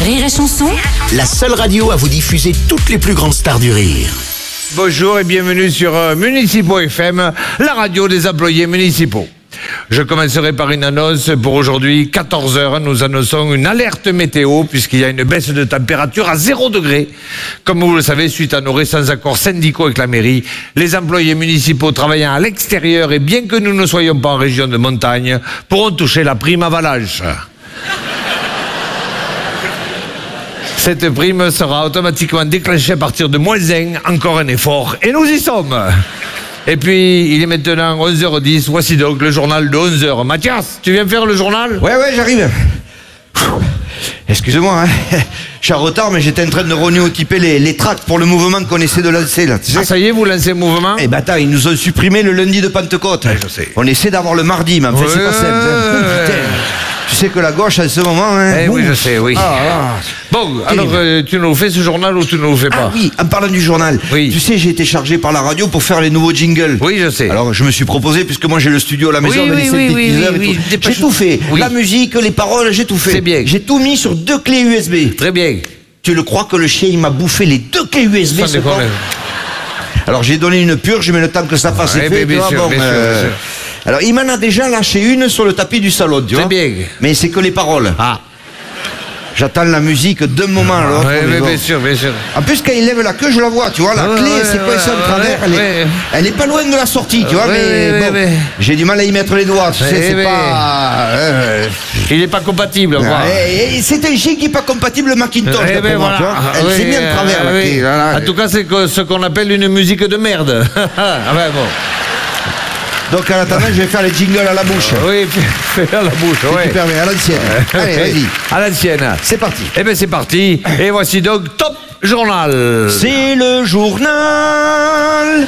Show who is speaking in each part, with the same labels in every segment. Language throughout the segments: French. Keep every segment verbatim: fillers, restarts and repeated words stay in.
Speaker 1: Rire et Chanson,
Speaker 2: la seule radio à vous diffuser toutes les plus grandes stars du rire.
Speaker 3: Bonjour et bienvenue sur euh, Municipaux F M, la radio des employés municipaux. Je commencerai par une annonce pour aujourd'hui, quatorze heures. Nous annonçons une alerte météo puisqu'il y a une baisse de température à zéro degré. Comme vous le savez, suite à nos récents accords syndicaux avec la mairie, les employés municipaux travaillant à l'extérieur et bien que nous ne soyons pas en région de montagne, pourront toucher la prime avalanche. Cette prime sera automatiquement déclenchée à partir de moins un, encore un effort, et nous y sommes. Et puis, il est maintenant onze heures dix, voici donc le journal de onze heures. Mathias, tu viens faire le journal?
Speaker 4: Ouais, ouais, j'arrive. Excusez-moi, hein. Je suis en retard, mais j'étais en train de renéotyper les, les tracts pour le mouvement qu'on essaie de lancer, là. Tu sais.
Speaker 3: Ah, ça y est, vous lancez le mouvement?
Speaker 4: Eh ben, attends, ils nous ont supprimé le lundi de Pentecôte.
Speaker 3: Ouais, je sais.
Speaker 4: On essaie d'avoir le mardi, mais en fait,
Speaker 3: Ouais,
Speaker 4: c'est pas simple. Hein. Putain. Tu sais que la gauche, en ce moment, hein.
Speaker 3: Eh oui, je sais, oui.
Speaker 4: Ah, ah.
Speaker 3: Bon, alors, euh, tu nous fais ce journal ou tu ne nous fais pas?
Speaker 4: Ah oui, en parlant du journal,
Speaker 3: Oui.
Speaker 4: tu sais, j'ai été chargé par la radio pour faire les nouveaux jingles.
Speaker 3: Oui, je sais.
Speaker 4: Alors, je me suis proposé, puisque moi j'ai le studio à la maison,
Speaker 3: Oui,
Speaker 4: avec
Speaker 3: oui,
Speaker 4: les
Speaker 3: oui, oui,
Speaker 4: synthétiseurs
Speaker 3: oui,
Speaker 4: et
Speaker 3: oui,
Speaker 4: tout.
Speaker 3: dépêche-
Speaker 4: J'ai tout fait.
Speaker 3: Oui.
Speaker 4: La musique, les paroles, j'ai tout fait.
Speaker 3: C'est bien.
Speaker 4: J'ai tout mis sur deux clés U S B.
Speaker 3: Très bien.
Speaker 4: Tu le crois que le chien, il m'a bouffé les deux clés U S B,
Speaker 3: Sans
Speaker 4: ce con.
Speaker 3: déconner.
Speaker 4: Alors, j'ai donné une purge, mais le temps que ça fasse
Speaker 3: Ouais,
Speaker 4: effet,
Speaker 3: bien
Speaker 4: tu vois,
Speaker 3: sûr,
Speaker 4: bon,
Speaker 3: bien sûr,
Speaker 4: euh,
Speaker 3: bien sûr.
Speaker 4: Alors, il m'en a déjà lâché une sur le tapis du salon, tu
Speaker 3: Très
Speaker 4: vois.
Speaker 3: bien.
Speaker 4: Mais c'est que les paroles.
Speaker 3: Ah,
Speaker 4: J'attends la musique d'un moment à l'autre.
Speaker 3: ouais,
Speaker 4: mais
Speaker 3: mais
Speaker 4: bon.
Speaker 3: bien sûr, bien sûr.
Speaker 4: En plus, quand il lève la queue, je la vois, tu vois, la
Speaker 3: Ouais,
Speaker 4: clé,
Speaker 3: ouais,
Speaker 4: c'est coincé
Speaker 3: ouais,
Speaker 4: en travers,
Speaker 3: ouais,
Speaker 4: elle, est,
Speaker 3: ouais.
Speaker 4: elle est pas loin de la sortie, tu vois,
Speaker 3: Ouais,
Speaker 4: mais
Speaker 3: ouais,
Speaker 4: bon,
Speaker 3: ouais, ouais.
Speaker 4: j'ai du mal à y mettre les doigts, tu sais,
Speaker 3: Ouais,
Speaker 4: c'est
Speaker 3: ouais.
Speaker 4: pas... euh,
Speaker 3: Il n'est pas compatible, quoi.
Speaker 4: et- et c'est un chien qui n'est pas compatible Macintosh,
Speaker 3: Eh
Speaker 4: d'après
Speaker 3: ben
Speaker 4: moi,
Speaker 3: voilà.
Speaker 4: tu vois. Elle
Speaker 3: Oui,
Speaker 4: s'est mis en travers,
Speaker 3: euh,
Speaker 4: la
Speaker 3: oui.
Speaker 4: clé, voilà.
Speaker 3: En tout cas, c'est que- ce qu'on appelle une musique de merde. Ah ouais, bon.
Speaker 4: Donc, en attendant, je vais faire les jingles à la bouche.
Speaker 3: Oui, fais à la bouche,
Speaker 4: Si tu
Speaker 3: ouais.
Speaker 4: permets, à l'ancienne. Allez, vas-y,
Speaker 3: À l'ancienne.
Speaker 4: c'est parti.
Speaker 3: Eh bien, c'est parti. Et voici donc Top Journal.
Speaker 4: C'est le journal.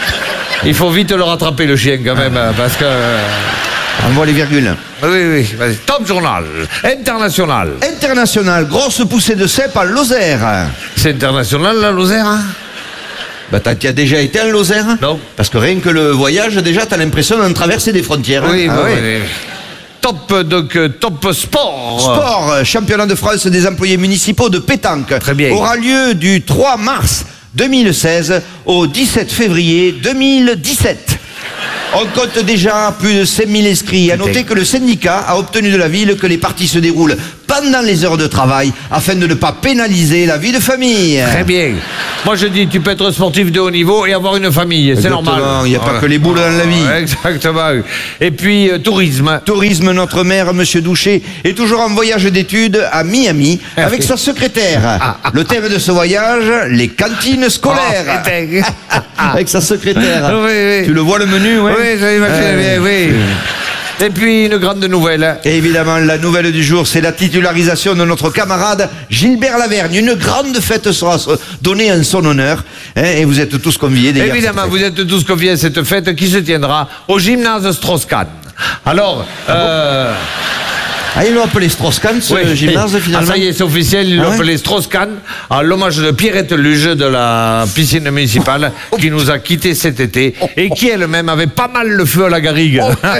Speaker 3: Il faut vite le rattraper, le chien, quand même, parce que...
Speaker 4: On voit les virgules.
Speaker 3: Oui, oui, vas-y. Top Journal. International.
Speaker 4: International, grosse poussée de cèpe à Lozère.
Speaker 3: C'est international, la Lozère, hein?
Speaker 4: Bah, t'as t'y as déjà été en Lozère?
Speaker 3: Non.
Speaker 4: Parce que rien que le voyage, déjà, t'as l'impression d'en traverser des frontières. hein.
Speaker 3: Oui,
Speaker 4: Ah
Speaker 3: bon,
Speaker 4: ouais.
Speaker 3: oui. Top, donc, euh, top sport.
Speaker 4: Sport, euh, championnat de France des employés municipaux de pétanque.
Speaker 3: Très bien.
Speaker 4: Aura lieu du trois mars deux mille seize au dix-sept février deux mille dix-sept. On compte déjà plus de cinq mille inscrits. À noter que le syndicat a obtenu de la ville que les parties se déroulent pendant les heures de travail afin de ne pas pénaliser la vie de famille.
Speaker 3: Très bien. Moi, je dis, tu peux être sportif de haut niveau et avoir une famille. C'est normal.
Speaker 4: Exactement, il n'y a pas
Speaker 3: Voilà.
Speaker 4: que les boules dans la vie.
Speaker 3: Exactement. Et puis, euh, tourisme.
Speaker 4: Tourisme, notre maire, Monsieur Douché, est toujours en voyage d'études à Miami avec sa secrétaire. Le thème de ce voyage, les cantines scolaires.
Speaker 3: Oh, putain.
Speaker 4: Avec sa secrétaire.
Speaker 3: Oui, oui.
Speaker 4: Tu le vois le menu, ouais?
Speaker 3: Oui, j'ai imaginé
Speaker 4: Euh,
Speaker 3: bien, oui. Et puis, une grande nouvelle.
Speaker 4: Et évidemment, la nouvelle du jour, c'est la titularisation de notre camarade Gilbert Lavergne. Une grande fête sera donnée en son honneur. Hein, et vous êtes tous conviés, d'ailleurs.
Speaker 3: Évidemment, vous êtes tous conviés à cette fête qui se tiendra au gymnase Strauss-Kahn. Alors, euh...
Speaker 4: Ah, ils l'ont appelé Strauss-Kahn, ce
Speaker 3: oui.
Speaker 4: gymnase, finalement.
Speaker 3: Ah, ça y est, c'est officiel, ils l'ont
Speaker 4: Ah ouais
Speaker 3: appelé Strauss-Kahn, à l'hommage de Pierrette Luge de la piscine municipale qui nous a quittés cet été et qui elle-même avait pas mal le feu à la garrigue.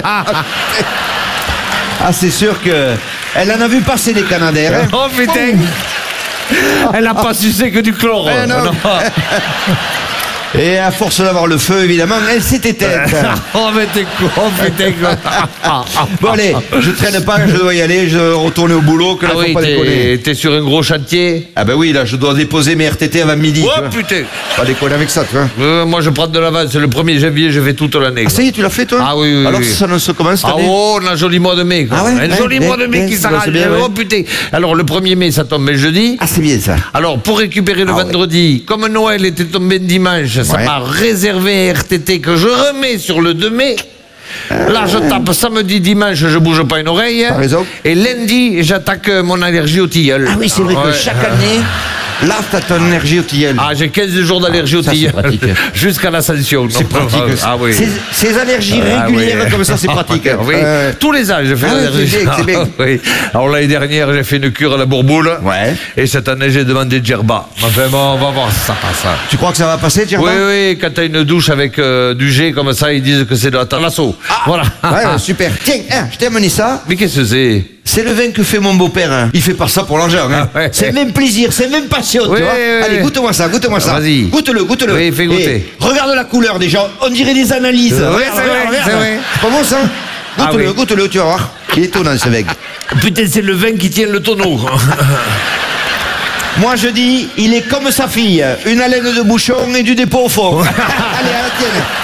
Speaker 4: Ah, c'est sûr que elle en a vu passer des Canadaires. Hein.
Speaker 3: Oh putain! Elle n'a pas sucé que du chlore.
Speaker 4: Eh non.
Speaker 3: Non.
Speaker 4: Et à force d'avoir le feu, évidemment, elle s'est éteinte.
Speaker 3: Oh mais t'es con, putain quoi.
Speaker 4: Bon allez, je traîne pas, je dois y aller, je dois retourner au boulot, que là
Speaker 3: Ah
Speaker 4: faut
Speaker 3: oui,
Speaker 4: pas déconner.
Speaker 3: t'es t'es sur un gros chantier.
Speaker 4: Ah bah oui, là je dois déposer mes R T T avant midi.
Speaker 3: Oh
Speaker 4: tu vois.
Speaker 3: putain!
Speaker 4: Pas déconner avec ça, tu vois.
Speaker 3: Euh, moi je prends de l'avance, le premier janvier je fais toute l'année.
Speaker 4: Ah ça y est, tu l'as fait toi?
Speaker 3: Ah oui, oui,
Speaker 4: Alors
Speaker 3: oui.
Speaker 4: ça ne se commence cette
Speaker 3: Ah
Speaker 4: année?
Speaker 3: oh, on a un joli mois de mai quoi.
Speaker 4: Ah ouais,
Speaker 3: un
Speaker 4: ouais,
Speaker 3: joli
Speaker 4: ouais,
Speaker 3: mois de mai
Speaker 4: ouais,
Speaker 3: qui
Speaker 4: bah,
Speaker 3: s'arrête.
Speaker 4: c'est bien, ouais.
Speaker 3: Oh putain! Alors le premier mai ça tombe le jeudi.
Speaker 4: Ah c'est bien ça.
Speaker 3: Alors pour récupérer le
Speaker 4: Ah ouais.
Speaker 3: vendredi, comme Noël était tombé le dimanche, ça
Speaker 4: Ouais.
Speaker 3: m'a réservé un R T T que je remets sur le deux mai. Là, je tape samedi, dimanche, je bouge pas une oreille.
Speaker 4: T'as raison.
Speaker 3: Et lundi, j'attaque mon allergie au tilleul.
Speaker 4: Ah oui, c'est vrai
Speaker 3: Ouais.
Speaker 4: que chaque année, là t'as ton énergie au tilleul.
Speaker 3: Ah, j'ai quinze jours d'allergie au
Speaker 4: ça, c'est
Speaker 3: tilleul.
Speaker 4: pratique.
Speaker 3: Jusqu'à l'ascension.
Speaker 4: C'est pratique.
Speaker 3: Ah oui.
Speaker 4: Ces, ces allergies
Speaker 3: Ah
Speaker 4: régulières
Speaker 3: oui.
Speaker 4: comme ça, c'est pratique.
Speaker 3: Oui.
Speaker 4: Euh,
Speaker 3: Tous les âges, je fais
Speaker 4: Ah oui,
Speaker 3: l'allergie.
Speaker 4: c'est bien, c'est bien.
Speaker 3: Oui. Alors l'année dernière, j'ai fait une cure à la bourboule.
Speaker 4: Ouais.
Speaker 3: Et cette année, j'ai demandé djerba. Enfin bon, on va voir si ça passe.
Speaker 4: Tu crois que ça va passer, Djerba?
Speaker 3: Oui, oui, quand t'as une douche avec euh, du jet comme ça, ils disent que c'est de la thalasso. Voilà.
Speaker 4: Ouais, super. Tiens, hein, je t'ai amené ça.
Speaker 3: Mais qu'est-ce que c'est?
Speaker 4: C'est le vin que fait mon beau-père. Hein. Il fait pas ça pour l'argent. Hein.
Speaker 3: Ah ouais.
Speaker 4: C'est même plaisir, c'est même passion,
Speaker 3: Oui,
Speaker 4: tu vois.
Speaker 3: oui,
Speaker 4: Allez,
Speaker 3: oui.
Speaker 4: goûte-moi ça, goûte-moi ça.
Speaker 3: Vas-y.
Speaker 4: Goûte-le, goûte-le.
Speaker 3: Oui, fais goûter.
Speaker 4: Et regarde la couleur déjà, on dirait des analyses.
Speaker 3: Oui,
Speaker 4: Regarde,
Speaker 3: c'est
Speaker 4: regarde,
Speaker 3: vrai,
Speaker 4: regarde.
Speaker 3: c'est vrai.
Speaker 4: C'est pas bon ça?
Speaker 3: Ah
Speaker 4: Goûte-le,
Speaker 3: oui.
Speaker 4: goûte-le, tu vas voir. Il est étonnant ce vin.
Speaker 3: Putain, c'est le vin qui tient le tonneau.
Speaker 4: Moi je dis, il est comme sa fille, une haleine de bouchon et du dépôt au fond. Allez, à la tienne.